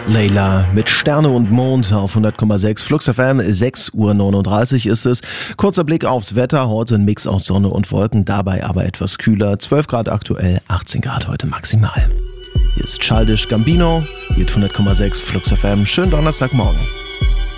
Layla mit Sterne und Mond auf 100,6 Flux FM, 6:39 Uhr ist es. Kurzer Blick aufs Wetter, heute ein Mix aus Sonne und Wolken, dabei aber etwas kühler. 12 Grad aktuell, 18 Grad heute maximal. Hier ist Childish Gambino, hier 100,6 Flux FM. Schönen Donnerstagmorgen.